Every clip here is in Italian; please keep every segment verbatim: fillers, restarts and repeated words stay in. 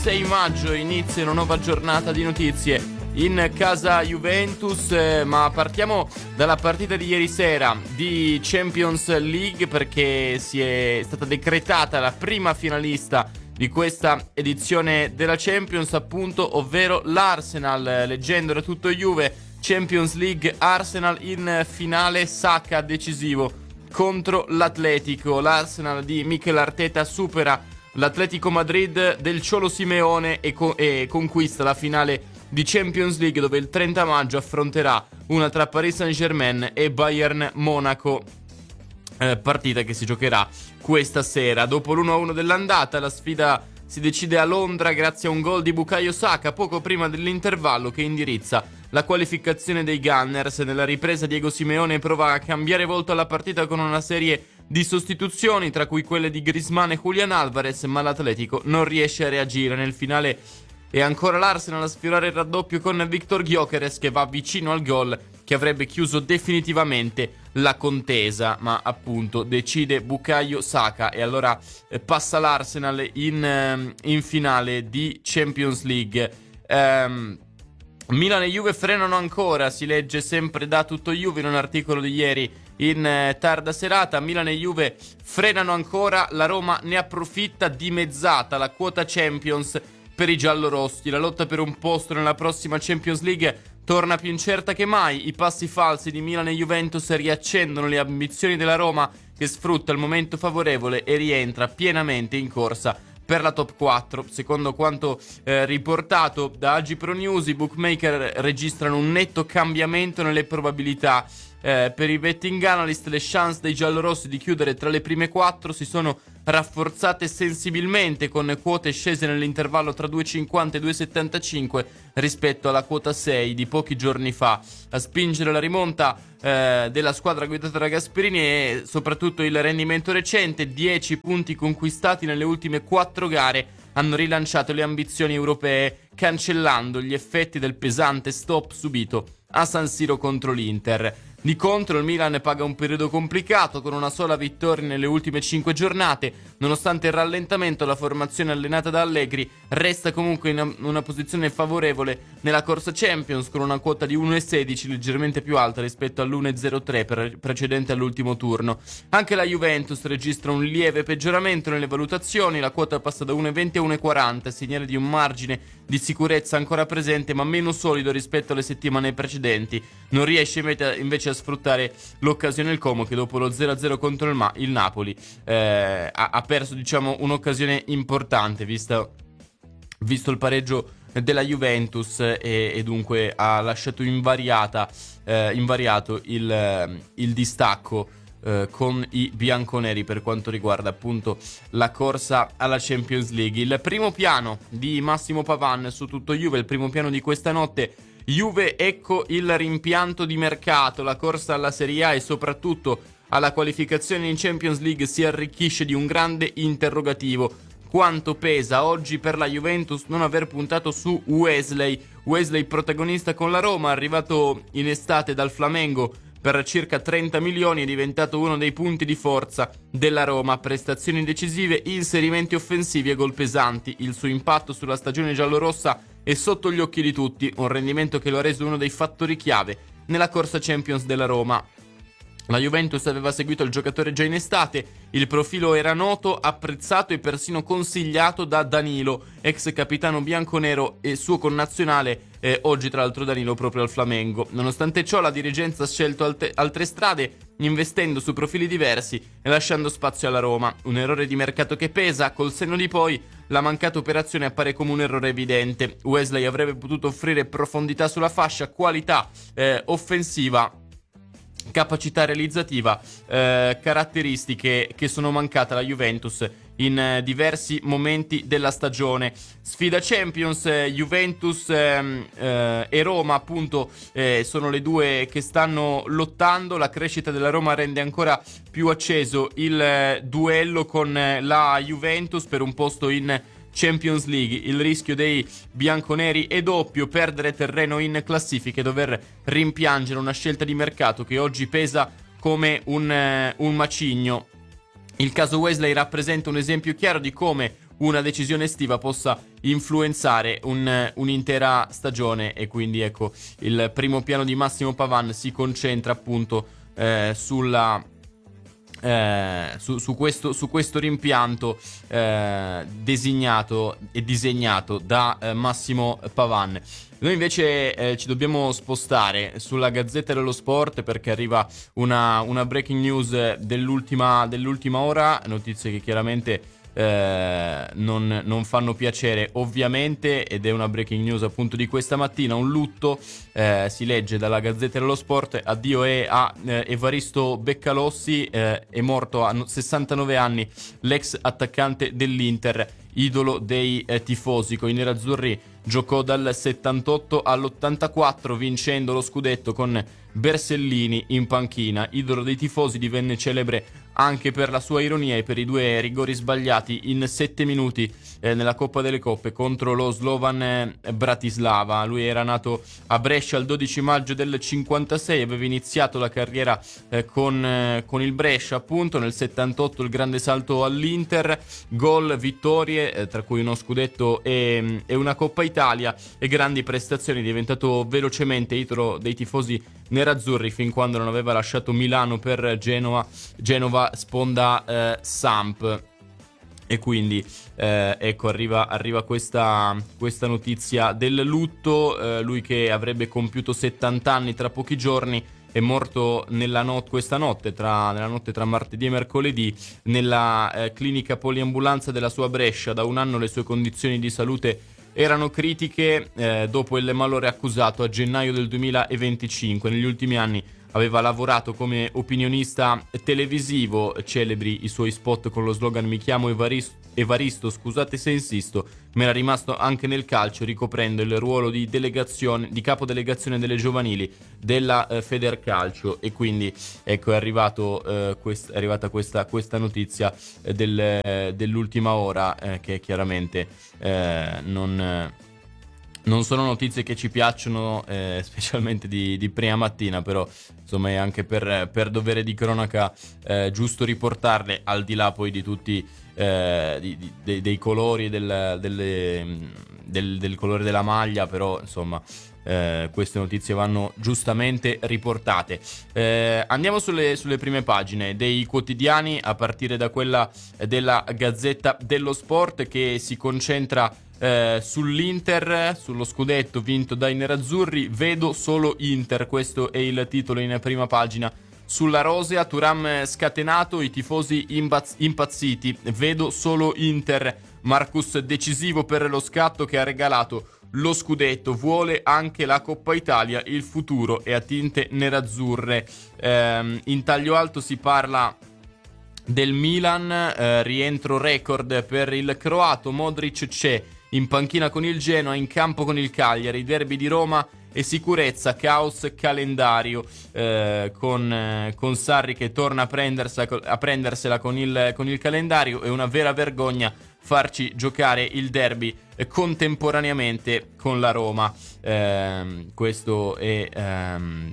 sei maggio inizia una nuova giornata di notizie in casa Juventus, eh, ma partiamo dalla partita di ieri sera di Champions League, perché si è stata decretata la prima finalista di questa edizione della Champions, appunto, ovvero l'Arsenal. Leggendo da tutto Juve, Champions League, Arsenal in finale, Saka decisivo contro l'Atletico. L'Arsenal di Mikel Arteta supera l'Atletico Madrid del Cholo Simeone e, co- e conquista la finale di Champions League, dove il trenta maggio affronterà una tra Paris Saint-Germain e Bayern Monaco, eh, partita che si giocherà questa sera. Dopo l'uno a uno dell'andata, la sfida si decide a Londra grazie a un gol di Bukayo Saka poco prima dell'intervallo, che indirizza la qualificazione dei Gunners. Nella ripresa Diego Simeone prova a cambiare volto alla partita con una serie di sostituzioni, tra cui quelle di Griezmann e Julian Alvarez, ma l'Atletico non riesce a reagire. Nel finale è ancora l'Arsenal a sfiorare il raddoppio con Victor Gyökeres, che va vicino al gol che avrebbe chiuso definitivamente la contesa, ma appunto decide Bukayo Saka e allora eh, passa l'Arsenal in, eh, in finale di Champions League. ehm Milan e Juve frenano ancora, si legge sempre da tutto Juve in un articolo di ieri in eh, tarda serata. Milan e Juve frenano ancora, la Roma ne approfitta, dimezzata la quota Champions per i giallorossi. La lotta per un posto nella prossima Champions League torna più incerta che mai. I passi falsi di Milan e Juventus riaccendono le ambizioni della Roma, che sfrutta il momento favorevole e rientra pienamente in corsa per la top quattro. Secondo quanto eh, riportato da Agi Pro News, i bookmaker registrano un netto cambiamento nelle probabilità. Eh, per i betting analyst le chance dei giallorossi di chiudere tra le prime quattro si sono rafforzate sensibilmente, con quote scese nell'intervallo tra due virgola cinquanta e due virgola settantacinque rispetto alla quota sei di pochi giorni fa. A spingere la rimonta eh, della squadra guidata da Gasperini e soprattutto il rendimento recente. dieci punti conquistati nelle ultime quattro gare hanno rilanciato le ambizioni europee, cancellando gli effetti del pesante stop subito a San Siro contro l'Inter. Di contro il Milan paga un periodo complicato, con una sola vittoria nelle ultime cinque giornate. Nonostante il rallentamento, la formazione allenata da Allegri resta comunque in una posizione favorevole nella corsa Champions, con una quota di uno virgola sedici, leggermente più alta rispetto all'uno virgola zero tre pre- precedente all'ultimo turno. Anche la Juventus registra un lieve peggioramento nelle valutazioni, la quota passa da uno virgola venti a uno virgola quaranta, segnale di un margine di sicurezza ancora presente ma meno solido rispetto alle settimane precedenti. Non riesce invece a sfruttare l'occasione il Como, che dopo lo zero a zero contro il, Ma- il Napoli eh, ha, ha perso, diciamo, un'occasione importante, visto, visto il pareggio della Juventus, e, e dunque ha lasciato invariata, eh, invariato il, eh, il distacco eh, con i bianconeri per quanto riguarda appunto la corsa alla Champions League. Il primo piano di Massimo Pavan su tutto Juve, il primo piano di questa notte. Juve, ecco il rimpianto di mercato. La corsa alla Serie A e soprattutto alla qualificazione in Champions League si arricchisce di un grande interrogativo. Quanto pesa oggi per la Juventus non aver puntato su Wesley? Wesley protagonista con la Roma, arrivato in estate dal Flamengo per circa trenta milioni, è diventato uno dei punti di forza della Roma. Prestazioni decisive, inserimenti offensivi e gol pesanti. Il suo impatto sulla stagione giallorossa è sotto gli occhi di tutti, un rendimento che lo ha reso uno dei fattori chiave nella corsa Champions della Roma. La Juventus aveva seguito il giocatore già in estate, il profilo era noto, apprezzato e persino consigliato da Danilo, ex capitano bianconero e suo connazionale, eh, oggi tra l'altro Danilo proprio al Flamengo. Nonostante ciò la dirigenza ha scelto alte- altre strade, investendo su profili diversi e lasciando spazio alla Roma. Un errore di mercato che pesa, col senno di poi la mancata operazione appare come un errore evidente. Wesley avrebbe potuto offrire profondità sulla fascia, qualità eh, offensiva, capacità realizzativa, eh, caratteristiche che sono mancate alla Juventus in eh, diversi momenti della stagione. Sfida Champions, eh, Juventus ehm, eh, e Roma appunto eh, sono le due che stanno lottando. La crescita della Roma rende ancora più acceso il eh, duello con eh, la Juventus per un posto in Champions League. Il rischio dei bianconeri è doppio: perdere terreno in classifica e dover rimpiangere una scelta di mercato che oggi pesa come un, eh, un macigno. Il caso Wesley rappresenta un esempio chiaro di come una decisione estiva possa influenzare un, un'intera stagione, e quindi ecco il primo piano di Massimo Pavàn si concentra appunto eh, sulla Eh, su, su, questo, su questo rimpianto eh, designato e disegnato da eh, Massimo Pavàn. Noi invece eh, ci dobbiamo spostare sulla Gazzetta dello Sport, perché arriva una, una breaking news dell'ultima, dell'ultima ora, notizie che chiaramente eh, non, non fanno piacere ovviamente, ed è una breaking news appunto di questa mattina. Un lutto, eh, si legge dalla Gazzetta dello Sport: addio e a eh, Evaristo Beccalossi, eh, è morto a sessantanove anni l'ex attaccante dell'Inter, idolo dei eh, tifosi. Con i nerazzurri giocò dal settantotto all'ottantaquattro, vincendo lo scudetto con Bersellini in panchina. Idolo dei tifosi, divenne celebre anche per la sua ironia e per i due rigori sbagliati in sette minuti eh, nella Coppa delle Coppe contro lo Slovan eh, Bratislava. Lui era nato a Brescia il dodici maggio del cinquantasei, aveva iniziato la carriera eh, con, eh, con il Brescia appunto. Nel settantotto il grande salto all'Inter, gol, vittorie, eh, tra cui uno scudetto e, e una Coppa Italia, e grandi prestazioni. È diventato velocemente idolo dei tifosi nerazzurri fin quando non aveva lasciato Milano per Genova, Genova sponda eh, Samp. E quindi eh, ecco arriva, arriva questa, questa notizia del lutto. Eh, lui che avrebbe compiuto settanta anni tra pochi giorni è morto nella not- questa notte tra, nella notte tra martedì e mercoledì nella eh, clinica poliambulanza della sua Brescia. Da un anno le sue condizioni di salute erano critiche, eh, dopo il malore accusato a gennaio del duemilaventicinque. Negli ultimi anni aveva lavorato come opinionista televisivo, celebri i suoi spot con lo slogan "mi chiamo Evaristo, Evaristo scusate se insisto", ma era rimasto anche nel calcio, ricoprendo il ruolo di delegazione, di capodelegazione delle giovanili della eh, Federcalcio. E quindi ecco è, arrivato, eh, quest- è arrivata questa, questa notizia eh, del, eh, dell'ultima ora, eh, che chiaramente eh, non... Eh, Non sono notizie che ci piacciono, eh, specialmente di, di prima mattina, però insomma è anche per, per dovere di cronaca eh, giusto riportarle, al di là poi di tutti eh, di, di, dei, dei colori del, delle, del, del colore della maglia, però insomma eh, queste notizie vanno giustamente riportate. Eh, andiamo sulle, sulle prime pagine dei quotidiani, a partire da quella della Gazzetta dello Sport, che si concentra Eh, sull'Inter, sullo scudetto vinto dai nerazzurri. Vedo solo Inter, questo è il titolo in prima pagina. Sulla rosea, Thuram scatenato, i tifosi imbaz- impazziti. Vedo solo Inter, Marcus decisivo per lo scatto che ha regalato lo scudetto, vuole anche la Coppa Italia, il futuro è a tinte nerazzurre. Eh, in taglio alto si parla del Milan, eh, rientro record per il croato. Modric c'è in panchina con il Genoa, in campo con il Cagliari, derby di Roma e sicurezza, caos calendario, eh, con, eh, con Sarri che torna a, prendersela, a prendersela con il, con il calendario. È una vera vergogna farci giocare il derby eh, contemporaneamente con la Roma. Eh, questo è... Ehm,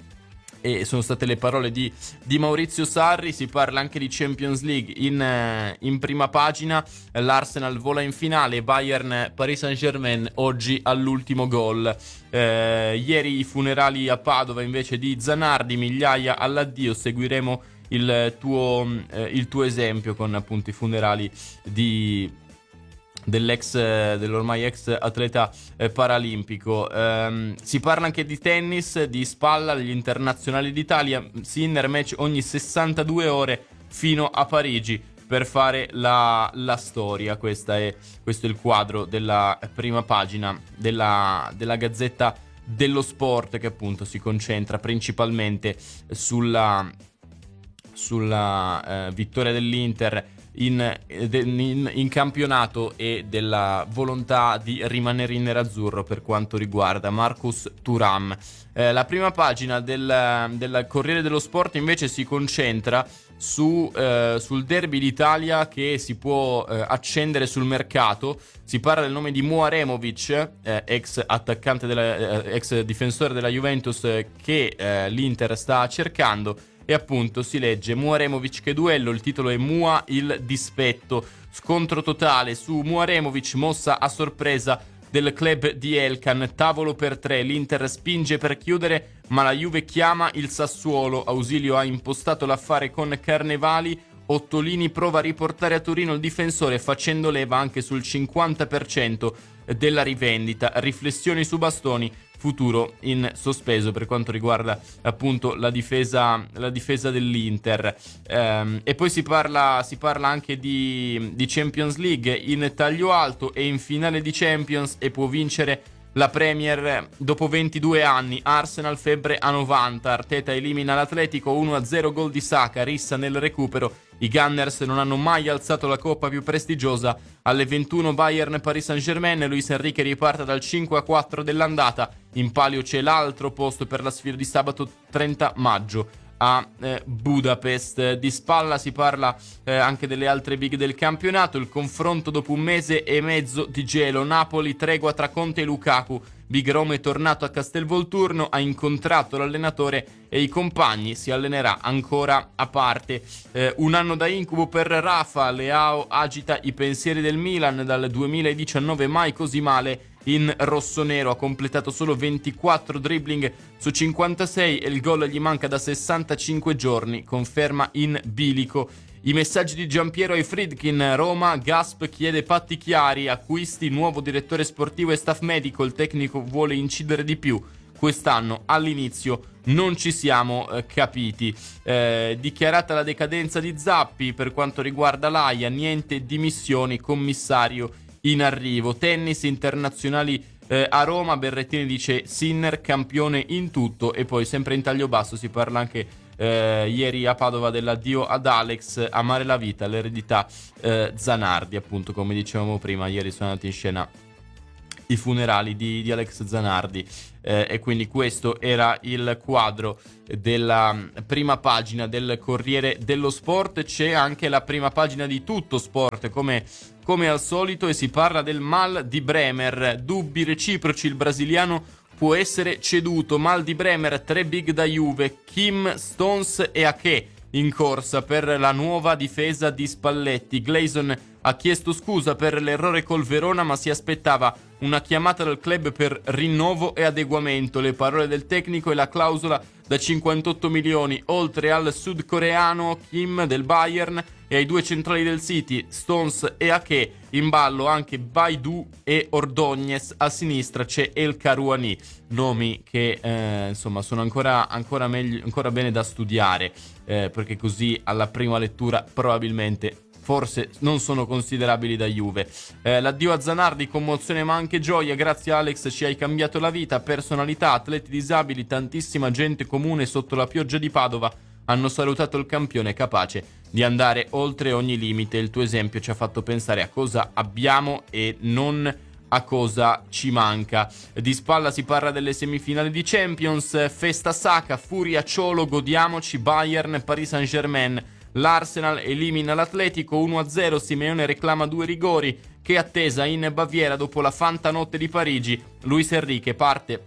E sono state le parole di, di Maurizio Sarri. Si parla anche di Champions League in, in prima pagina. L'Arsenal vola in finale, Bayern Paris Saint-Germain oggi all'ultimo gol. Eh, ieri i funerali a Padova invece di Zanardi, migliaia all'addio. Seguiremo il tuo, eh, il tuo esempio con appunto i funerali di... dell'ex dell'ormai ex atleta eh, paralimpico. Um, si parla anche di tennis, di spalla, degli internazionali d'Italia. Sinner, match ogni sessantadue ore fino a Parigi per fare la, la storia. Questa è, questo è il quadro della prima pagina della, della Gazzetta dello Sport, che appunto si concentra principalmente sulla, sulla eh, vittoria dell'Inter In, in, in campionato e della volontà di rimanere in nerazzurro per quanto riguarda Marcus Thuram. Eh, la prima pagina del, del Corriere dello Sport invece si concentra su, eh, sul derby d'Italia che si può eh, accendere sul mercato. Si parla del nome di Muaremovic, eh, ex attaccante della, eh, ex difensore della Juventus, eh, che eh, l'Inter sta cercando. e appunto si legge Muaremovic che duello, il titolo è Mua il dispetto, scontro totale su Muaremovic, mossa a sorpresa del club di Elkan, tavolo per tre, l'Inter spinge per chiudere ma la Juve chiama il Sassuolo, Ausilio ha impostato l'affare con Carnevali, Ottolini prova a riportare a Torino il difensore facendo leva anche sul cinquanta per cento della rivendita, riflessioni su Bastoni, futuro in sospeso per quanto riguarda appunto la difesa, la difesa dell'Inter. Ehm, e poi si parla, si parla anche di, di Champions League in taglio alto e in finale di Champions e può vincere la Premier dopo ventidue anni. Arsenal febbre a novanta, Arteta elimina l'Atletico uno a zero, gol di Saka, rissa nel recupero. I Gunners non hanno mai alzato la coppa più prestigiosa. Alle ventuno Bayern Paris Saint-Germain, Luis Enrique riparte dal cinque a quattro dell'andata. In palio c'è l'altro posto per la sfida di sabato trenta maggio a eh, Budapest. Di spalla si parla eh, anche delle altre big del campionato. Il confronto dopo un mese e mezzo di gelo. Napoli, tregua tra Conte e Lukaku. Big Rome è tornato a Castelvolturno, ha incontrato l'allenatore e i compagni, si allenerà ancora a parte. Eh, un anno da incubo per Rafa, Leao agita i pensieri del Milan, dal duemiladiciannove mai così male in rossonero, ha completato solo ventiquattro dribbling su cinquantasei e il gol gli manca da sessantacinque giorni, conferma in bilico. I messaggi di Giampiero ai Friedkin, Roma, Gasp chiede patti chiari, acquisti, nuovo direttore sportivo e staff medico, il tecnico vuole incidere di più. Quest'anno all'inizio non ci siamo eh, capiti. Eh, dichiarata la decadenza di Zappi per quanto riguarda l'Aia, niente dimissioni, commissario in arrivo. Tennis, internazionali eh, a Roma, Berrettini dice Sinner campione in tutto e poi sempre in taglio basso si parla anche Eh, ieri a Padova dell'addio ad Alex, amare la vita, l'eredità eh, Zanardi, appunto come dicevamo prima, ieri sono andati in scena i funerali di, di Alex Zanardi eh, e quindi questo era il quadro della prima pagina del Corriere dello Sport. C'è anche la prima pagina di Tutto Sport come, come al solito e si parla del mal di Bremer, dubbi reciproci, il brasiliano può essere ceduto, mal di Bremer, tre big da Juve, Kim, Stones e Ake in corsa per la nuova difesa di Spalletti. Gleason ha chiesto scusa per l'errore col Verona ma si aspettava una chiamata dal club per rinnovo e adeguamento. Le parole del tecnico e la clausola da cinquantotto milioni, oltre al sudcoreano Kim del Bayern e ai due centrali del City, Stones e Ake, in ballo anche Baidu e Ordóñez, a sinistra c'è El Karouani, nomi che eh, insomma sono ancora, ancora, meglio, ancora bene da studiare, eh, perché così alla prima lettura probabilmente forse non sono considerabili da Juve. Eh, l'addio a Zanardi, commozione ma anche gioia, grazie Alex ci hai cambiato la vita, personalità, atleti disabili, tantissima gente comune sotto la pioggia di Padova hanno salutato il campione capace di andare oltre ogni limite. Il tuo esempio ci ha fatto pensare a cosa abbiamo e non a cosa ci manca. Di spalla si parla delle semifinali di Champions, festa Saka, furia Ciolo, godiamoci, Bayern, Paris Saint-Germain. L'Arsenal elimina l'Atletico uno a zero, Simeone reclama due rigori, che attesa in Baviera dopo la fantanotte di Parigi. Luis Enrique parte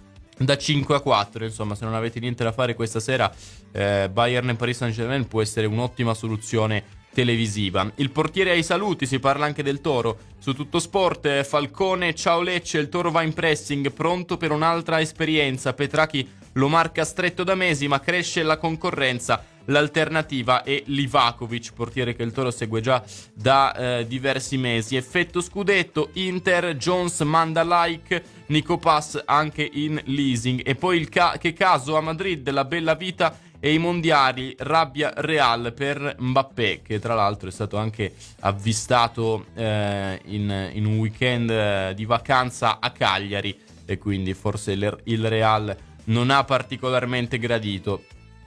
da cinque a quattro, insomma se non avete niente da fare questa sera eh, Bayern e Paris Saint-Germain può essere un'ottima soluzione televisiva. Il portiere ai saluti, si parla anche del Toro su Tutto Sport. Falcone, ciao Lecce, il Toro va in pressing, pronto per un'altra esperienza. Petracchi lo marca stretto da mesi ma cresce la concorrenza. L'alternativa è Livakovic, portiere che il Toro segue già da eh, diversi mesi. Effetto scudetto, Inter, Jones manda like, Nico Pass anche in leasing. E poi il ca- che caso a Madrid, la bella vita e i mondiali, rabbia Real per Mbappé, che tra l'altro è stato anche avvistato eh, in, in un weekend eh, di vacanza a Cagliari e quindi forse il, il Real non ha particolarmente gradito.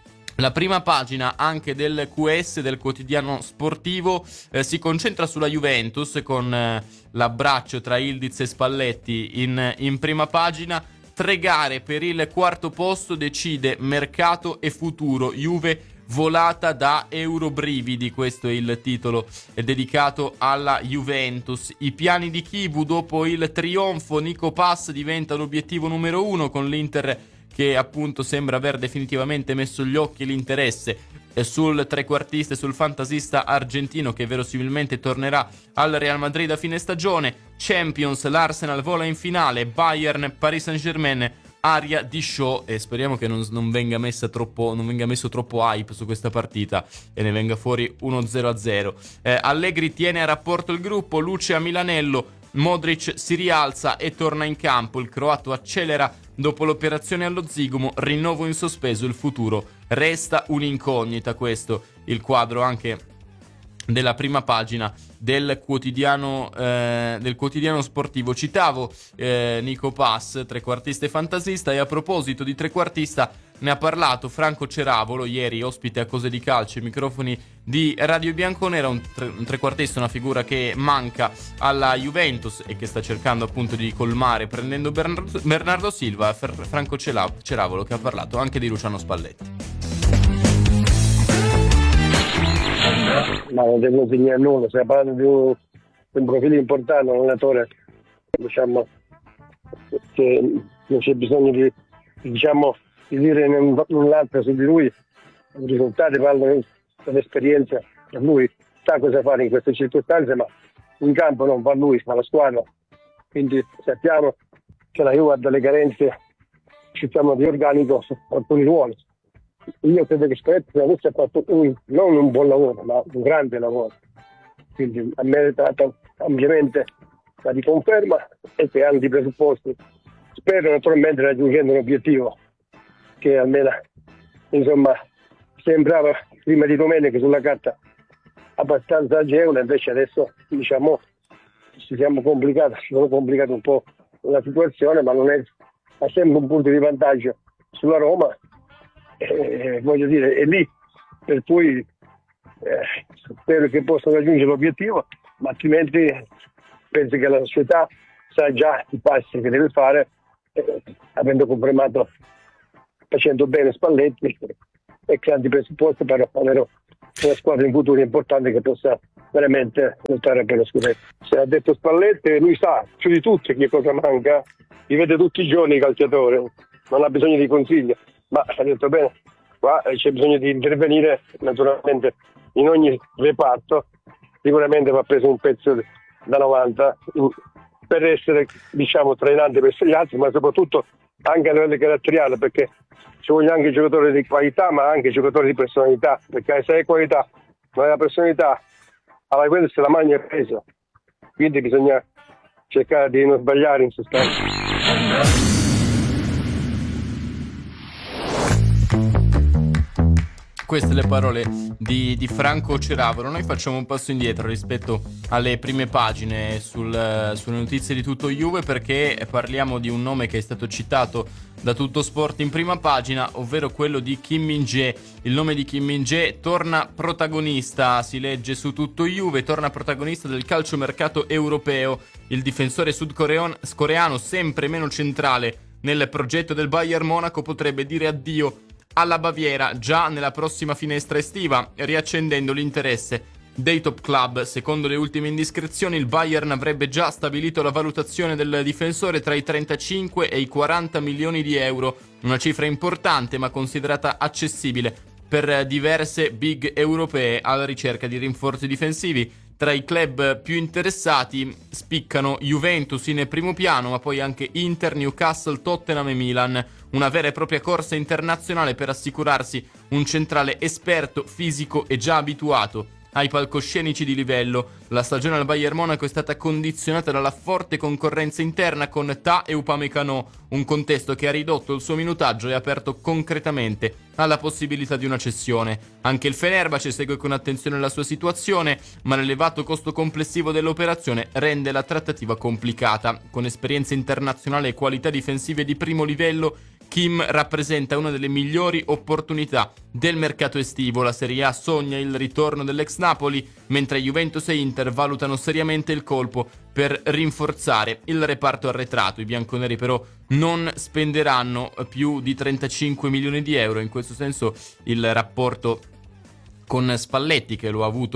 La prima pagina anche del Q S, del quotidiano sportivo, eh, si concentra sulla Juventus con eh, l'abbraccio tra Ildiz e Spalletti in, in prima pagina. Tre gare per il quarto posto, decide mercato e futuro. Juve volata da Eurobrividi, questo è il titolo è dedicato alla Juventus. I piani di Chivu dopo il trionfo, Nico Pass diventa l'obiettivo numero uno con l'Inter che appunto sembra aver definitivamente messo gli occhi e l'interesse sul trequartista e sul fantasista argentino che verosimilmente tornerà al Real Madrid a fine stagione. Champions, l'Arsenal vola in finale, Bayern, Paris Saint-Germain, aria di show, e speriamo che non, non venga messa troppo non venga messo troppo hype su questa partita e ne venga fuori uno zero a zero. eh, Allegri tiene a rapporto il gruppo, luce a Milanello, Modric si rialza e torna in campo, il croato accelera dopo l'operazione allo zigomo, rinnovo in sospeso, il futuro resta un'incognita. Questo il quadro anche della prima pagina del quotidiano eh, del quotidiano sportivo. Citavo eh, Nico Pass, trequartista e fantasista, e a proposito di trequartista ne ha parlato Franco Ceravolo ieri, ospite a Cose di Calcio, i microfoni di Radio Bianconera, un, tre, un trequartista, una figura che manca alla Juventus e che sta cercando appunto di colmare prendendo Bernardo, Bernardo Silva. Fer, Franco Ceravolo che ha parlato anche di Luciano Spalletti. Ma non devo dire nulla, stiamo parlando di un, di un profilo importante, un allenatore, diciamo, che non c'è bisogno di, diciamo, di dire null'altro su di lui. I risultati parlano dell'esperienza, lui sa cosa fare in queste circostanze, ma in campo non fa lui, fa la squadra. Quindi sappiamo che la Juve ha delle carenze, diciamo, di organico su alcuni ruoli. Io credo che Spalletti avesse fatto un, non un buon lavoro, ma un grande lavoro, quindi ha meritato ampiamente la riconferma e che hanno i presupposti. Spero naturalmente raggiungendo un obiettivo che almeno, insomma, sembrava prima di domenica sulla carta abbastanza agevole, invece adesso, diciamo, ci siamo complicati, ci sono complicati un po' la situazione, ma non è, ha sempre un punto di vantaggio sulla Roma. Eh, voglio dire, è lì, per cui eh, spero che possano raggiungere l'obiettivo, ma altrimenti penso che la società sa già i passi che deve fare, eh, avendo confermato, facendo bene Spalletti e creando i presupposti per avere una squadra in futuro importante che possa veramente lottare per lo scudetto. Se ha detto Spalletti, lui sa più di tutti che cosa manca, li vede tutti i giorni i calciatori, non ha bisogno di consigli. Ma ha detto bene, qua c'è bisogno di intervenire naturalmente in ogni reparto, sicuramente va preso un pezzo da novanta per essere, diciamo, trainante per gli altri, ma soprattutto anche a livello caratteriale, perché ci vogliono anche giocatori di qualità ma anche giocatori di personalità, perché se hai qualità non hai la personalità, alla quella se la maglia è presa, quindi bisogna cercare di non sbagliare in sostanza. Queste le parole di, di Franco Ceravolo. Noi facciamo un passo indietro rispetto alle prime pagine sul, sulle notizie di Tutto Juve, perché parliamo di un nome che è stato citato da Tutto Sport in prima pagina, ovvero quello di Kim Min-jae. Il nome di Kim Min-jae torna protagonista, si legge su Tutto Juve, torna protagonista del calciomercato europeo. Il difensore sudcoreano, sempre meno centrale nel progetto del Bayern Monaco, potrebbe dire addio alla Baviera già nella prossima finestra estiva, riaccendendo l'interesse dei top club. Secondo le ultime indiscrezioni, il Bayern avrebbe già stabilito la valutazione del difensore tra i trentacinque e i quaranta milioni di euro, una cifra importante ma considerata accessibile per diverse big europee alla ricerca di rinforzi difensivi. Tra i club più interessati spiccano Juventus in primo piano, ma poi anche Inter, Newcastle, Tottenham e Milan. Una vera e propria corsa internazionale per assicurarsi un centrale esperto, fisico e già abituato ai palcoscenici di livello. La stagione al Bayern Monaco è stata condizionata dalla forte concorrenza interna con Ta e Upamecano, un contesto che ha ridotto il suo minutaggio e aperto concretamente alla possibilità di una cessione. Anche il Fenerbahce segue con attenzione la sua situazione, ma l'elevato costo complessivo dell'operazione rende la trattativa complicata. Con esperienza internazionale e qualità difensive di primo livello, Kim rappresenta una delle migliori opportunità del mercato estivo. La Serie A sogna il ritorno dell'ex Napoli, mentre Juventus e Inter valutano seriamente il colpo per rinforzare il reparto arretrato. I bianconeri però non spenderanno più di trentacinque milioni di euro. In questo senso il rapporto con Spalletti, che lo ha avuto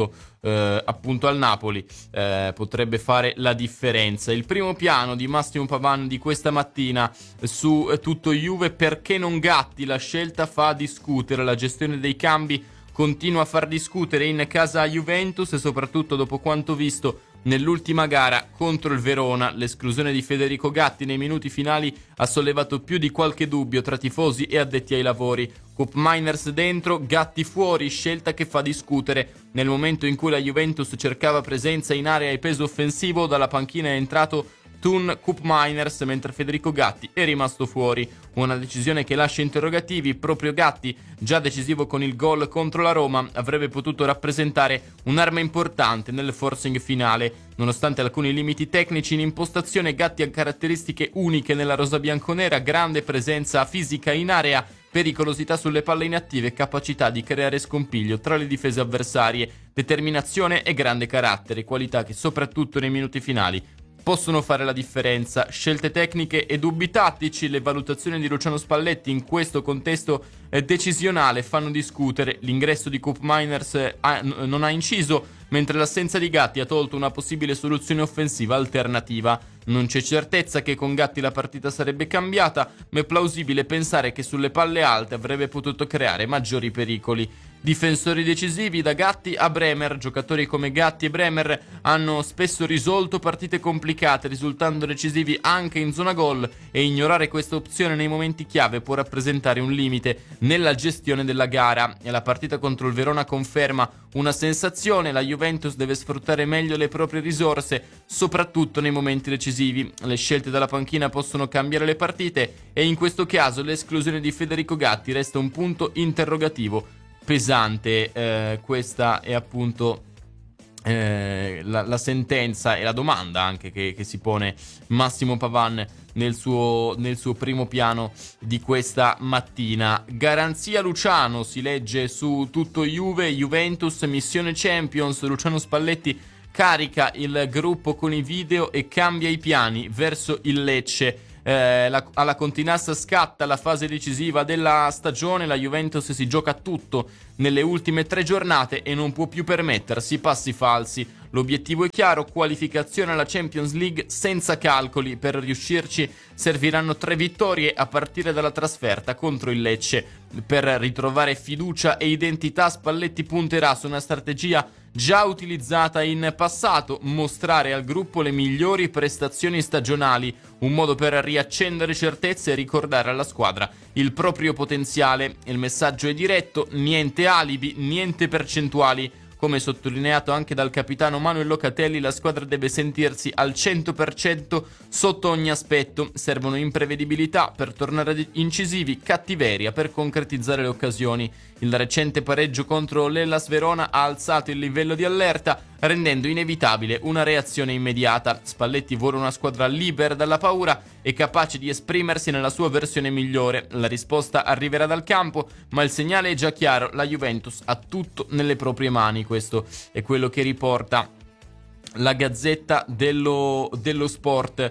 eh, appunto al Napoli eh, potrebbe fare la differenza. Il primo piano di Massimo Pavan di questa mattina su eh, tutto Juve: perché non Gatti? La scelta fa discutere, la gestione dei cambi continua a far discutere in casa Juventus, e soprattutto dopo quanto visto nell'ultima gara contro il Verona. L'esclusione di Federico Gatti nei minuti finali ha sollevato più di qualche dubbio tra tifosi e addetti ai lavori. Koop Meiners dentro, Gatti fuori, scelta che fa discutere. Nel momento in cui la Juventus cercava presenza in area e peso offensivo, dalla panchina è entrato Thun Koop Meiners, mentre Federico Gatti è rimasto fuori. Una decisione che lascia interrogativi. Proprio Gatti, già decisivo con il gol contro la Roma, avrebbe potuto rappresentare un'arma importante nel forcing finale. Nonostante alcuni limiti tecnici in impostazione, Gatti ha caratteristiche uniche nella rosa bianconera: grande presenza fisica in area, pericolosità sulle palle inattive, capacità di creare scompiglio tra le difese avversarie, determinazione e grande carattere, qualità che soprattutto nei minuti finali possono fare la differenza. Scelte tecniche e dubbi tattici. Le valutazioni di Luciano Spalletti in questo contesto eh, decisionale fanno discutere. L'ingresso di Koop Meiners eh, ha, n- non ha inciso, mentre l'assenza di Gatti ha tolto una possibile soluzione offensiva alternativa. Non c'è certezza che con Gatti la partita sarebbe cambiata, ma è plausibile pensare che sulle palle alte avrebbe potuto creare maggiori pericoli. Difensori decisivi da Gatti a Bremer. Giocatori come Gatti e Bremer hanno spesso risolto partite complicate, risultando decisivi anche in zona gol, e ignorare questa opzione nei momenti chiave può rappresentare un limite nella gestione della gara. E la partita contro il Verona conferma una sensazione: la Juventus deve sfruttare meglio le proprie risorse, soprattutto nei momenti decisivi. Le scelte dalla panchina possono cambiare le partite, e in questo caso l'esclusione di Federico Gatti resta un punto interrogativo pesante. Eh, questa è appunto eh, la, la sentenza e la domanda anche che, che si pone Massimo Pavan nel suo, nel suo primo piano di questa mattina. Garanzia Luciano, si legge su tutto Juve. Juventus, missione Champions. Luciano Spalletti carica il gruppo con i video e cambia i piani verso il Lecce. Eh, la, alla Continassa scatta la fase decisiva della stagione. La Juventus si gioca tutto nelle ultime tre giornate e non può più permettersi passi falsi. L'obiettivo è chiaro: qualificazione alla Champions League senza calcoli. Per riuscirci serviranno tre vittorie a partire dalla trasferta contro il Lecce. Per ritrovare fiducia e identità, Spalletti punterà su una strategia già utilizzata in passato: mostrare al gruppo le migliori prestazioni stagionali, un modo per riaccendere certezze e ricordare alla squadra il proprio potenziale. Il messaggio è diretto: niente alibi, niente percentuali. Come sottolineato anche dal capitano Manuel Locatelli, la squadra deve sentirsi al cento per cento sotto ogni aspetto. Servono imprevedibilità per tornare incisivi, cattiveria per concretizzare le occasioni. Il recente pareggio contro l'Hellas Verona ha alzato il livello di allerta, rendendo inevitabile una reazione immediata. Spalletti vuole una squadra libera dalla paura e capace di esprimersi nella sua versione migliore. La risposta arriverà dal campo, ma il segnale è già chiaro: la Juventus ha tutto nelle proprie mani. Questo è quello che riporta la Gazzetta dello, dello Sport.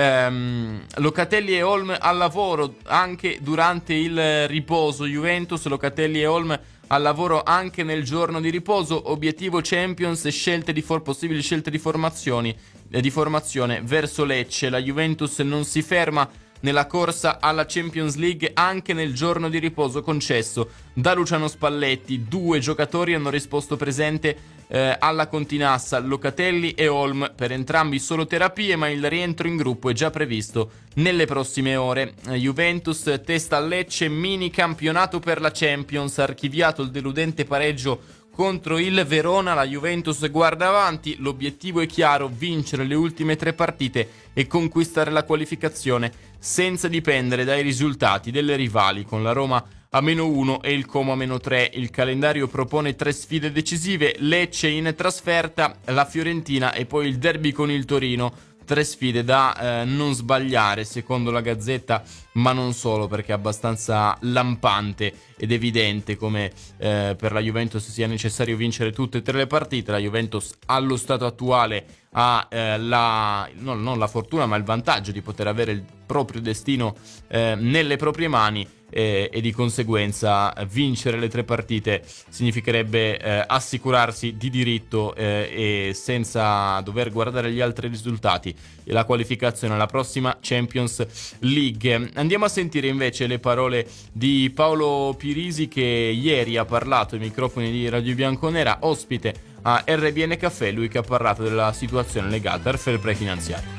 ehm, Locatelli e Holm al lavoro anche durante il riposo. Juventus, Locatelli e Holm al lavoro anche nel giorno di riposo. Obiettivo Champions e scelte di for- possibili scelte di formazioni eh, di formazione verso Lecce. La Juventus non si ferma nella corsa alla Champions League anche nel giorno di riposo concesso da Luciano Spalletti. Due giocatori hanno risposto presente eh, alla Continassa, Locatelli e Holm. Per entrambi solo terapie, ma il rientro in gruppo è già previsto nelle prossime ore. Juventus testa a Lecce, mini campionato per la Champions. Archiviato il deludente pareggio contro il Verona, la Juventus guarda avanti. L'obiettivo è chiaro: vincere le ultime tre partite e conquistare la qualificazione senza dipendere dai risultati delle rivali, con la Roma a meno uno e il Como a meno tre. Il calendario propone tre sfide decisive: Lecce in trasferta, la Fiorentina e poi il derby con il Torino. Tre sfide da eh, non sbagliare secondo la Gazzetta, ma non solo, perché è abbastanza lampante ed evidente come eh, per la Juventus sia necessario vincere tutte e tre le partite. La Juventus allo stato attuale ha eh, la, no, non la fortuna ma il vantaggio di poter avere il proprio destino eh, nelle proprie mani. e, e di conseguenza vincere le tre partite significherebbe eh, assicurarsi di diritto eh, e senza dover guardare gli altri risultati e la qualificazione alla prossima Champions League. Andiamo a sentire invece le parole di Paolo Pirisi, che ieri ha parlato ai microfoni di Radio Bianconera, ospite a R B N Caffè, lui che ha parlato della situazione legata al fair play finanziario.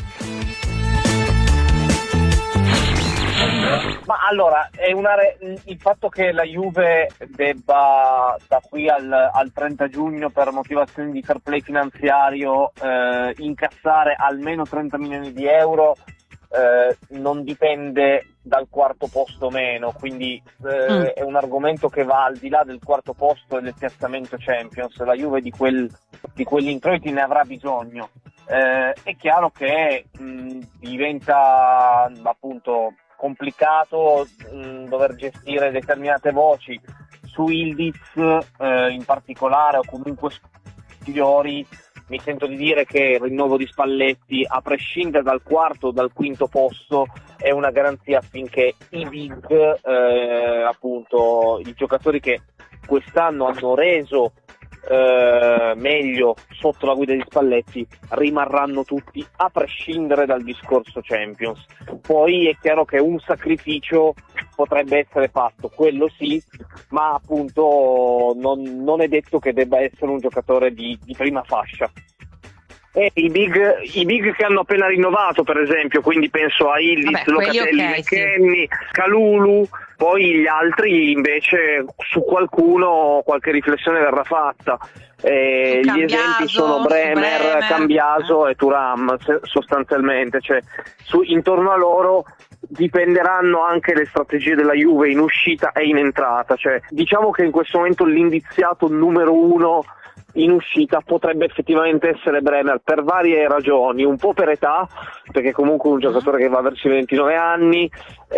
Ma allora, è una re... il fatto che la Juve debba da qui al, al trenta giugno per motivazioni di fair play finanziario eh, incassare almeno trenta milioni di euro eh, non dipende dal quarto posto o meno, quindi eh, mm. è un argomento che va al di là del quarto posto e del piazzamento Champions. La Juve di, quel, di quegli introiti ne avrà bisogno. Eh, è chiaro che mh, diventa appunto complicato mh, dover gestire determinate voci su Ildiz eh, in particolare, o comunque migliori. Mi sento di dire che il rinnovo di Spalletti, a prescindere dal quarto o dal quinto posto, è una garanzia affinché i big, eh, appunto i giocatori che quest'anno hanno reso eh, meglio sotto la guida di Spalletti, rimarranno tutti, a prescindere dal discorso Champions. Poi è chiaro che un sacrificio potrebbe essere fatto, quello sì, ma appunto non, non è detto che debba essere un giocatore di, di prima fascia. E i big, i big che hanno appena rinnovato, per esempio, quindi penso a Ildiz, Locatelli, okay, McKennie, sì. Kalulu, poi gli altri invece su qualcuno qualche riflessione verrà fatta. Eh, gli esempi sono Bremer, Bremer. Cambiaso eh. e Thuram sostanzialmente, cioè su, intorno a loro dipenderanno anche le strategie della Juve in uscita e in entrata, cioè diciamo che in questo momento l'indiziato numero uno in uscita potrebbe effettivamente essere Bremer per varie ragioni, un po' per età, perché comunque è un giocatore che va verso i ventinove anni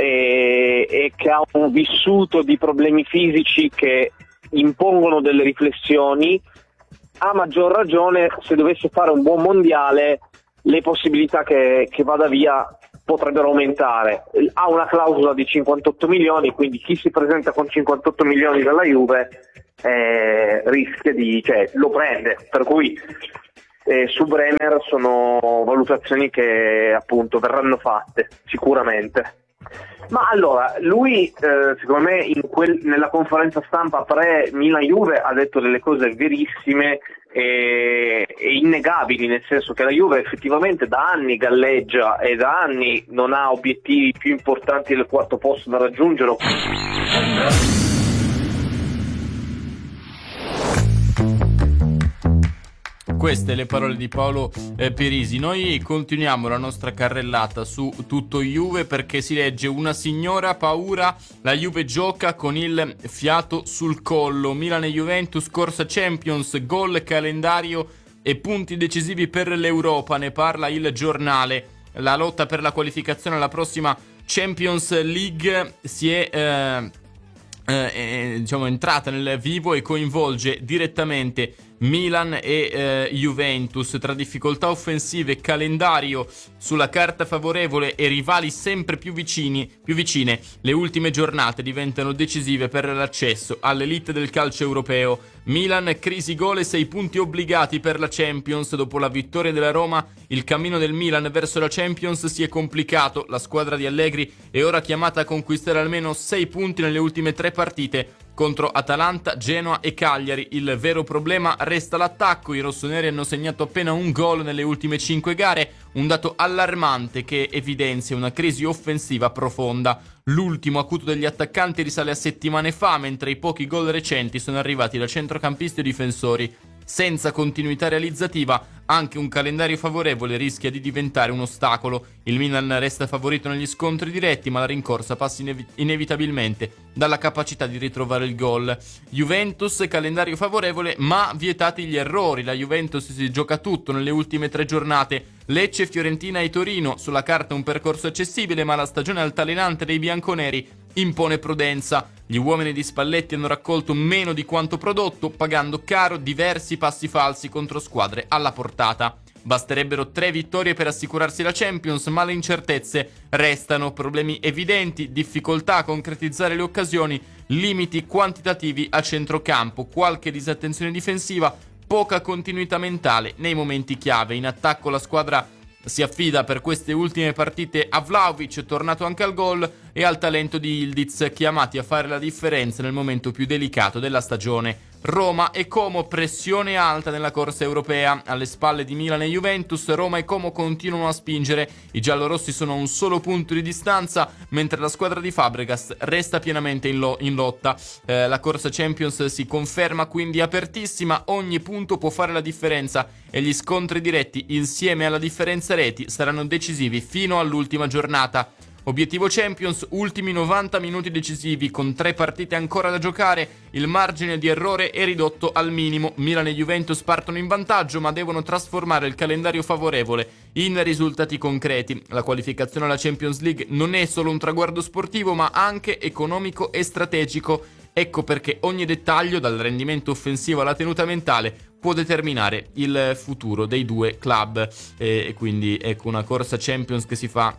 e, e che ha un vissuto di problemi fisici che impongono delle riflessioni. A maggior ragione, se dovesse fare un buon mondiale, le possibilità che, che vada via potrebbero aumentare. Ha una clausola di cinquantotto milioni, quindi chi si presenta con cinquantotto milioni dalla Juve eh, rischia di, cioè lo prende, per cui eh, su Bremer sono valutazioni che appunto verranno fatte sicuramente. Ma allora, lui eh, secondo me in quel, nella conferenza stampa pre Milan-Juve ha detto delle cose verissime e, e innegabili, nel senso che la Juve effettivamente da anni galleggia e da anni non ha obiettivi più importanti del quarto posto da raggiungere. Queste le parole di Paolo eh, Pirisi. Noi continuiamo la nostra carrellata su tutto Juve, perché si legge: una signora paura, la Juve gioca con il fiato sul collo. Milan e Juventus, corsa Champions, gol, calendario e punti decisivi per l'Europa. Ne parla il giornale. La lotta per la qualificazione alla prossima Champions League si è eh, eh, diciamo entrata nel vivo e coinvolge direttamente Milan e eh, Juventus. Tra difficoltà offensive, calendario sulla carta favorevole e rivali sempre più vicini, più vicine, le ultime giornate diventano decisive per l'accesso all'elite del calcio europeo. Milan, crisi gol e sei punti obbligati per la Champions. Dopo la vittoria della Roma, il cammino del Milan verso la Champions si è complicato. La squadra di Allegri è ora chiamata a conquistare almeno sei punti nelle ultime tre partite contro Atalanta, Genoa e Cagliari. Il vero problema resta l'attacco. I rossoneri hanno segnato appena un gol nelle ultime cinque gare, un dato allarmante che evidenzia una crisi offensiva profonda. L'ultimo acuto degli attaccanti risale a settimane fa, mentre i pochi gol recenti sono arrivati da centrocampisti e difensori. Senza continuità realizzativa, anche un calendario favorevole rischia di diventare un ostacolo. Il Milan resta favorito negli scontri diretti, ma la rincorsa passa inev- inevitabilmente dalla capacità di ritrovare il gol. Juventus, calendario favorevole, ma vietati gli errori. La Juventus si gioca tutto nelle ultime tre giornate. Lecce, Fiorentina e Torino. Sulla carta un percorso accessibile, ma la stagione altalenante dei bianconeri impone prudenza. Gli uomini di Spalletti hanno raccolto meno di quanto prodotto, pagando caro diversi passi falsi contro squadre alla portata. Basterebbero tre vittorie per assicurarsi la Champions, ma le incertezze restano, problemi evidenti, difficoltà a concretizzare le occasioni, limiti quantitativi a centrocampo, qualche disattenzione difensiva, poca continuità mentale nei momenti chiave. In attacco la squadra si affida per queste ultime partite a Vlahovic, tornato anche al gol, e al talento di Yildiz, chiamati a fare la differenza nel momento più delicato della stagione. Roma e Como, pressione alta nella corsa europea. Alle spalle di Milan e Juventus, Roma e Como continuano a spingere. I giallorossi sono a un solo punto di distanza, mentre la squadra di Fabregas resta pienamente in, lo- in lotta. Eh, la corsa Champions si conferma quindi apertissima, ogni punto può fare la differenza e gli scontri diretti insieme alla differenza reti saranno decisivi fino all'ultima giornata. Obiettivo Champions, ultimi novanta minuti decisivi, con tre partite ancora da giocare, il margine di errore è ridotto al minimo. Milan e Juventus partono in vantaggio, ma devono trasformare il calendario favorevole in risultati concreti. La qualificazione alla Champions League non è solo un traguardo sportivo, ma anche economico e strategico. Ecco perché ogni dettaglio, dal rendimento offensivo alla tenuta mentale, può determinare il futuro dei due club. E quindi ecco una corsa Champions che si fa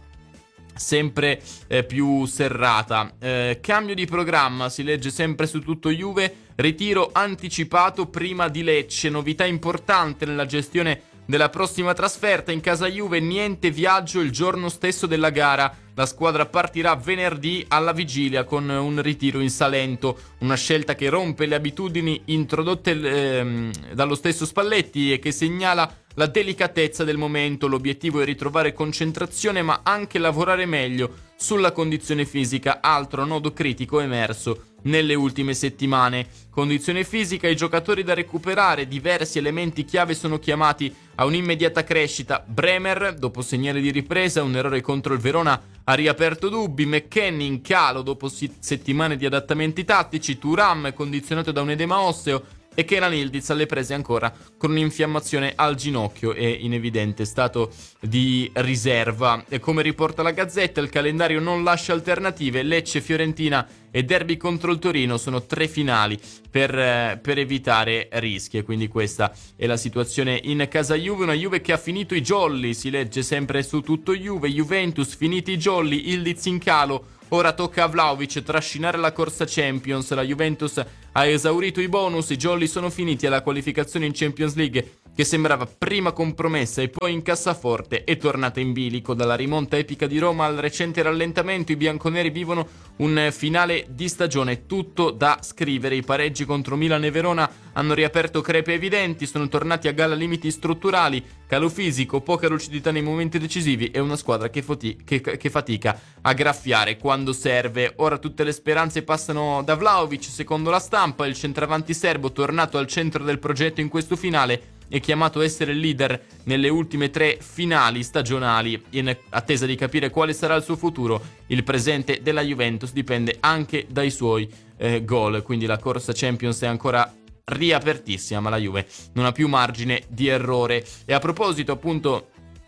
sempre eh, più serrata. Eh, cambio di programma, si legge sempre su Tutto Juve, ritiro anticipato prima di Lecce, novità importante nella gestione della prossima trasferta in casa Juve, niente viaggio il giorno stesso della gara. La squadra partirà venerdì alla vigilia con un ritiro in Salento, una scelta che rompe le abitudini introdotte ehm, dallo stesso Spalletti e che segnala la delicatezza del momento. L'obiettivo è ritrovare concentrazione, ma anche lavorare meglio sulla condizione fisica, altro nodo critico emerso nelle ultime settimane. Condizione fisica, i giocatori da recuperare, diversi elementi chiave sono chiamati a un'immediata crescita. Bremer, dopo segnale di ripresa, un errore contro il Verona ha riaperto dubbi. McKennie in calo dopo settimane di adattamenti tattici. Thuram condizionato da un edema osseo e Kenan Yildiz alle prese ancora con un'infiammazione al ginocchio e in evidente stato di riserva. E come riporta la Gazzetta, il calendario non lascia alternative. Lecce, Fiorentina e derby contro il Torino sono tre finali per, eh, per evitare rischi, e quindi questa è la situazione in casa Juve. Una Juve che ha finito i jolly, si legge sempre su Tutto Juve. Juventus, finiti i jolly, Yildiz in calo. Ora tocca a Vlahovic trascinare la corsa Champions. La Juventus ha esaurito i bonus, i jolly sono finiti, alla qualificazione in Champions League, che sembrava prima compromessa e poi in cassaforte, è tornata in bilico. Dalla rimonta epica di Roma al recente rallentamento, i bianconeri vivono un finale di stagione tutto da scrivere. I pareggi contro Milan e Verona hanno riaperto crepe evidenti, sono tornati a galla limiti strutturali, calo fisico, poca lucidità nei momenti decisivi e una squadra che, foti- che, che fatica a graffiare quando serve. Ora tutte le speranze passano da Vlahovic. Secondo la stampa, il centravanti serbo, tornato al centro del progetto in questo finale, è chiamato a essere il leader nelle ultime tre finali stagionali. In attesa di capire quale sarà il suo futuro, il presente della Juventus dipende anche dai suoi eh, gol. Quindi la corsa Champions è ancora riapertissima, ma la Juve non ha più margine di errore. E a proposito appunto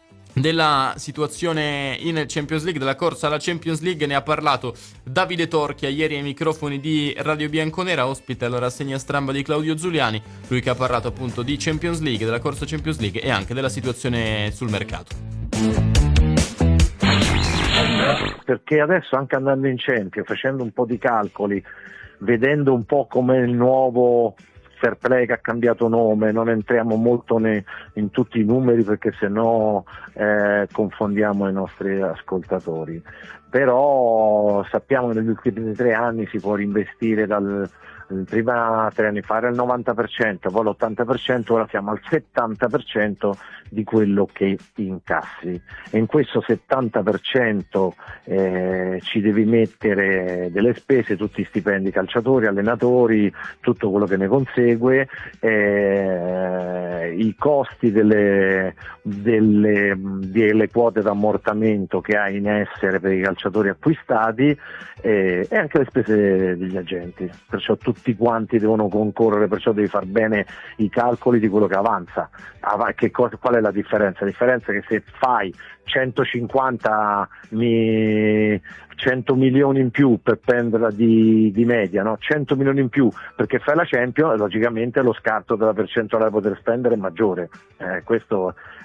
della situazione in Champions League, della corsa alla Champions League, ne ha parlato Davide Torchia ieri ai microfoni di Radio Bianconera, ospite alla rassegna stampa di Claudio Zuliani. Lui che ha parlato appunto di Champions League, della corsa Champions League e anche della situazione sul mercato. Perché adesso, anche andando in Champions, facendo un po' di calcoli, vedendo un po' come il nuovo Fair Play che ha cambiato nome, non entriamo molto ne, in tutti i numeri perché sennò eh, confondiamo i nostri ascoltatori, però sappiamo che negli ultimi tre anni si può reinvestire dal prima tre anni fa era il novanta per cento, poi l'ottanta per cento, ora siamo al settanta per cento di quello che incassi, e in questo settanta per cento eh, ci devi mettere delle spese, tutti i stipendi calciatori, allenatori, tutto quello che ne consegue, eh, i costi delle, delle, delle quote d'ammortamento che hai in essere per i calciatori acquistati, eh, e anche le spese degli agenti, perciò tutti quanti devono concorrere, perciò devi far bene i calcoli di quello che avanza. Che cosa, qual è la differenza? La differenza è che se fai centocinquanta mi, cento milioni in più per prenderla di, di media, no? cento milioni in più perché fai la Champions, logicamente lo scarto della percentuale da poter spendere è maggiore, eh, questo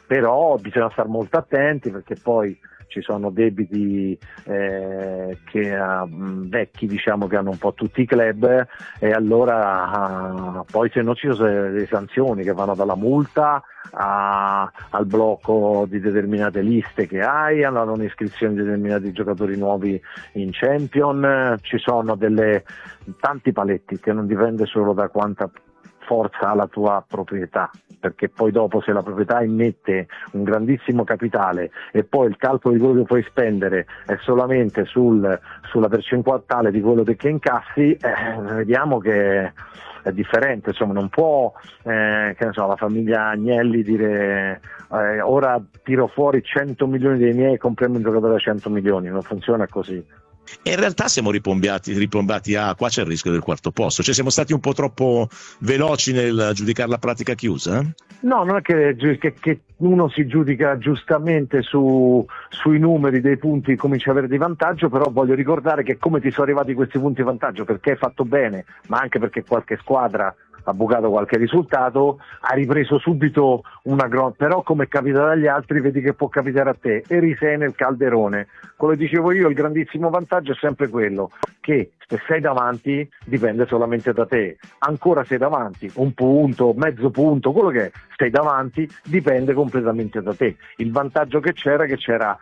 però bisogna stare molto attenti, perché poi ci sono debiti eh, che, uh, vecchi, diciamo, che hanno un po' tutti i club, e allora uh, poi se no ci sono delle sanzioni che vanno dalla multa a, al blocco di determinate liste che hai, alla non iscrizione di determinati giocatori nuovi in Champion. Ci sono delle tanti paletti che non dipende solo da quanta forza ha la tua proprietà, perché poi dopo, se la proprietà immette un grandissimo capitale e poi il calcolo di quello che puoi spendere è solamente sul, sulla percentuale di quello che incassi, eh, vediamo che è differente. Insomma, non può eh, che ne so, la famiglia Agnelli dire eh, ora tiro fuori cento milioni dei miei e compriamo un giocatore da cento milioni, non funziona così. E in realtà siamo ripombati, ripombati a qua c'è il rischio del quarto posto, cioè siamo stati un po' troppo veloci nel giudicare la pratica chiusa? No, non è che, che, che uno si giudica giustamente su, sui numeri dei punti, comincia ad avere di vantaggio, però voglio ricordare che come ti sono arrivati questi punti di vantaggio, perché hai fatto bene, ma anche perché qualche squadra ha bucato qualche risultato, ha ripreso subito una gro- però come capita dagli altri vedi che può capitare a te, e risei nel calderone. Come dicevo io, il grandissimo vantaggio è sempre quello che se sei davanti dipende solamente da te, ancora sei davanti, un punto, mezzo punto, quello che è, sei davanti dipende completamente da te. Il vantaggio che c'era che c'era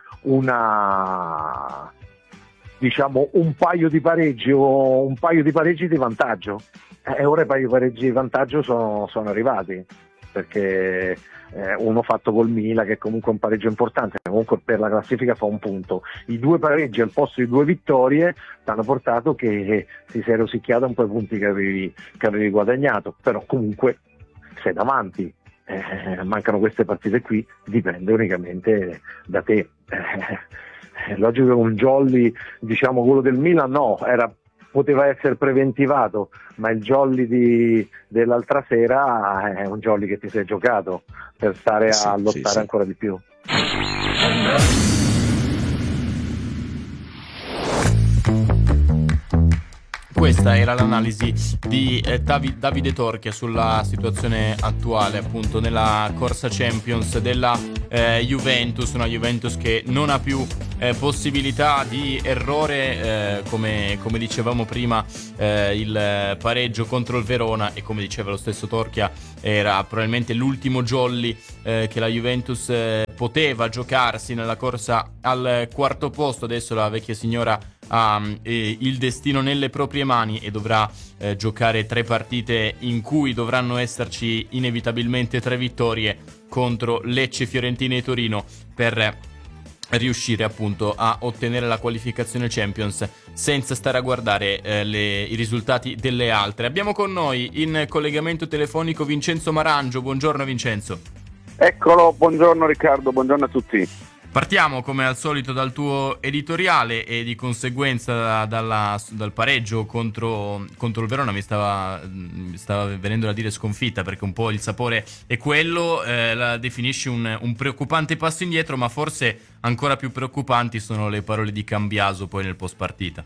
una diciamo un paio di pareggi o un paio di pareggi di vantaggio. E ora i paio di pareggi di vantaggio sono, sono arrivati, perché eh, uno fatto col Milan, che comunque è un pareggio importante, comunque per la classifica fa un punto. I due pareggi al posto di due vittorie ti hanno portato che ti sei rosicchiato un po' i punti che avevi, che avevi guadagnato, però comunque sei davanti. Eh, mancano queste partite qui, dipende unicamente da te. Eh, è logico che un jolly, diciamo quello del Milan, no, era poteva essere preventivato, ma il jolly di, dell'altra sera è un jolly che ti sei giocato per stare sì, a lottare sì, sì. ancora di più. Questa era l'analisi di eh, Davi- Davide Torchia sulla situazione attuale, appunto, nella corsa Champions della eh, Juventus, una Juventus che non ha più eh, possibilità di errore, eh, come, come dicevamo prima, eh, il pareggio contro il Verona, e come diceva lo stesso Torchia era probabilmente l'ultimo jolly eh, che la Juventus eh, poteva giocarsi nella corsa al quarto posto. Adesso la vecchia signora ha eh, il destino nelle proprie mani e dovrà eh, giocare tre partite in cui dovranno esserci inevitabilmente tre vittorie contro Lecce, Fiorentina e Torino per riuscire appunto a ottenere la qualificazione Champions senza stare a guardare eh, le, i risultati delle altre. Abbiamo con noi in collegamento telefonico Vincenzo Marangio. Buongiorno Vincenzo. Eccolo, buongiorno Riccardo, buongiorno a tutti. Partiamo come al solito dal tuo editoriale e di conseguenza dalla, dal pareggio contro, contro il Verona. Mi stava, mi stava venendo da dire sconfitta, perché un po' il sapore è quello. Eh, la definisci un, un preoccupante passo indietro, ma forse ancora più preoccupanti sono le parole di Cambiaso poi nel post partita.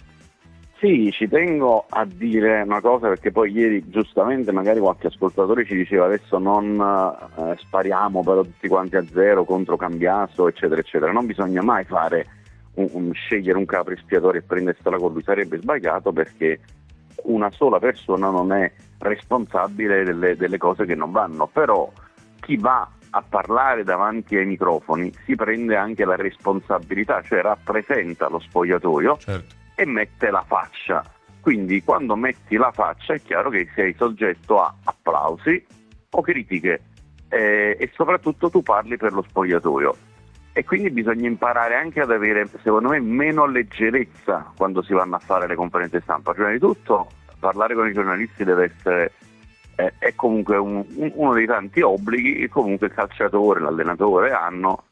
Sì, ci tengo a dire una cosa, perché poi ieri giustamente magari qualche ascoltatore ci diceva adesso non eh, spariamo però tutti quanti a zero contro Cambiaso eccetera eccetera. Non bisogna mai fare un, un, scegliere un capro espiatorio e prendersela con lui, sarebbe sbagliato, perché una sola persona non è responsabile delle, delle cose che non vanno, però chi va a parlare davanti ai microfoni si prende anche la responsabilità, cioè rappresenta lo spogliatoio. Certo. E mette la faccia, quindi quando metti la faccia è chiaro che sei soggetto a applausi o critiche, eh, e soprattutto tu parli per lo spogliatoio, e quindi bisogna imparare anche ad avere, secondo me, meno leggerezza quando si vanno a fare le conferenze stampa. Prima di tutto parlare con i giornalisti deve essere eh, è comunque un, un, uno dei tanti obblighi che comunque il calciatore, l'allenatore hanno,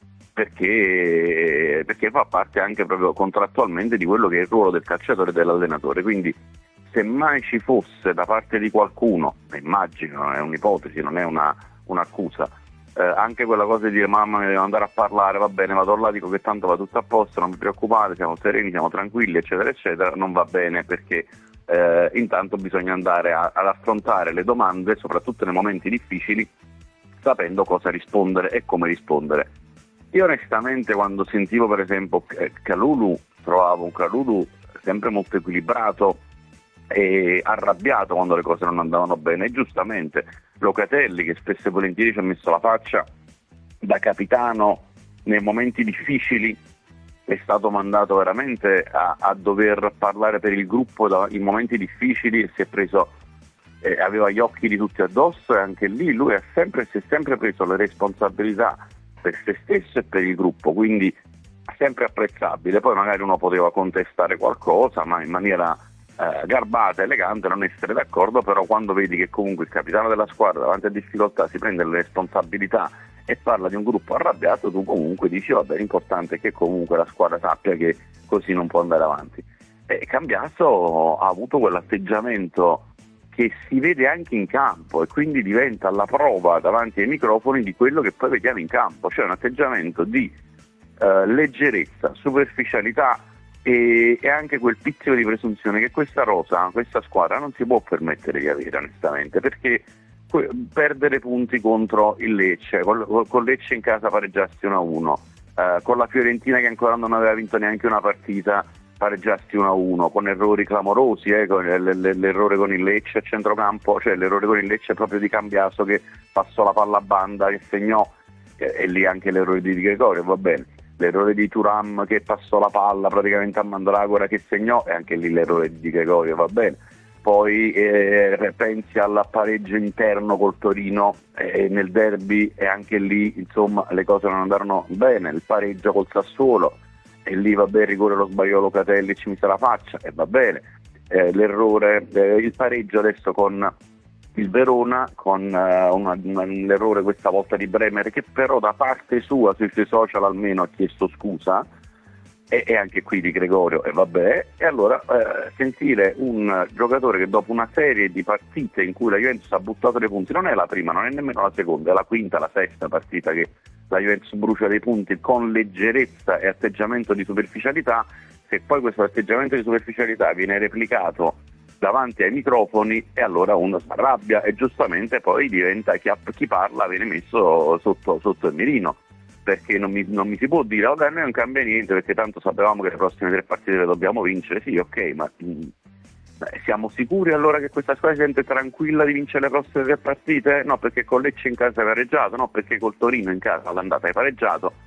perché, perché fa parte anche proprio contrattualmente di quello che è il ruolo del calciatore e dell'allenatore. Quindi se mai ci fosse da parte di qualcuno, immagino, è un'ipotesi, non è una, un'accusa, eh, anche quella cosa di dire mamma mi devo andare a parlare, va bene, vado là, dico che tanto va tutto a posto, non vi preoccupate, siamo sereni, siamo tranquilli eccetera eccetera, non va bene, perché eh, intanto bisogna andare a, ad affrontare le domande, soprattutto nei momenti difficili, sapendo cosa rispondere e come rispondere. Io onestamente quando sentivo per esempio Kalulu, trovavo un Kalulu sempre molto equilibrato e arrabbiato quando le cose non andavano bene, e giustamente Locatelli, che spesso e volentieri ci ha messo la faccia da capitano nei momenti difficili, è stato mandato veramente a, a dover parlare per il gruppo da, in momenti difficili, e si è preso eh, aveva gli occhi di tutti addosso, e anche lì lui ha sempre, si è sempre preso le responsabilità per se stesso e per il gruppo, quindi sempre apprezzabile. Poi magari uno poteva contestare qualcosa, ma in maniera eh, garbata, elegante, non essere d'accordo, però quando vedi che comunque il capitano della squadra davanti a difficoltà si prende le responsabilità e parla di un gruppo arrabbiato, tu comunque dici vabbè, l'importante è che comunque la squadra sappia che così non può andare avanti. E Cambiaso ha avuto quell'atteggiamento che si vede anche in campo, e quindi diventa la prova davanti ai microfoni di quello che poi vediamo in campo, cioè un atteggiamento di uh, leggerezza, superficialità e, e anche quel pizzico di presunzione che questa rosa, questa squadra non si può permettere di avere onestamente, perché que- perdere punti contro il Lecce, con, con Lecce in casa pareggiasti uno a uno, uh, con la Fiorentina che ancora non aveva vinto neanche una partita pareggiasti uno a uno, con errori clamorosi, eh, con l- l- l'errore con il Lecce a centrocampo, cioè l'errore con il Lecce proprio di Cambiaso che passò la palla a banda, che segnò, e, e lì anche l'errore di Di Gregorio, va bene, l'errore di Thuram che passò la palla praticamente a Mandragora che segnò, e anche lì l'errore di Di Gregorio, va bene. Poi eh, pensi al pareggio interno col Torino eh, nel derby, e anche lì insomma le cose non andarono bene, il pareggio col Sassuolo, e lì va bene, il rigore lo sbagliò Locatelli, ci mise la faccia e va bene, eh, l'errore, eh, il pareggio adesso con il Verona, con uh, una, una, l'errore questa volta di Bremer, che però da parte sua sui suoi social almeno ha chiesto scusa, e, e anche qui di Gregorio, e vabbè, e allora eh, sentire un giocatore che dopo una serie di partite in cui la Juventus ha buttato dei punti, non è la prima, non è nemmeno la seconda, è la quinta, la sesta partita che la Juventus brucia dei punti con leggerezza e atteggiamento di superficialità, se poi questo atteggiamento di superficialità viene replicato davanti ai microfoni, e allora uno si arrabbia, e giustamente poi diventa chi, chi parla viene messo sotto, sotto il mirino, perché non mi, non mi si può dire vabbè, a noi non cambia niente perché tanto sapevamo che le prossime tre partite le dobbiamo vincere. Sì, ok, ma mh, siamo sicuri allora che questa squadra si sente tranquilla di vincere le prossime tre partite? No, perché con Lecce in casa hai pareggiato, no, perché col Torino in casa all'andata hai pareggiato,